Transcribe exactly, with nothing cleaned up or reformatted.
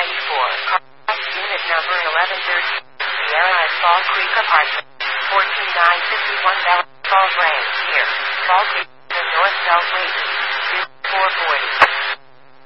ninety-four. Unit number eleven thirteen. Sierra at Fall Creek Apartment. fourteen nine fifty-one Bell Falls Range. Here. Fall Creek. The North South Way East. four forty.